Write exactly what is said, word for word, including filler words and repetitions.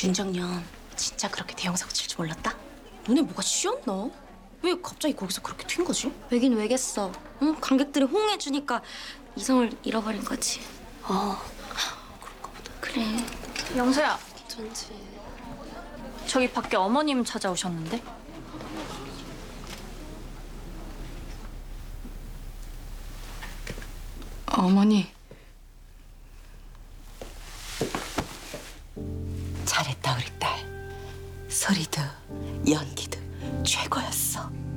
윤정연 진짜 그렇게 대형사고 칠 줄 몰랐다? 눈에 뭐가 씌었나? 왜 갑자기 거기서 그렇게 튄 거지? 왜긴 왜겠어. 응? 관객들이 호응해주니까 이성을 잃어버린 거지. 어, 그런가 보다. 그래. 영서야, 전지. 저기 밖에 어머님 찾아오셨는데? 어머니. 잘했다 우리 딸. 소리도 연기도 최고였어.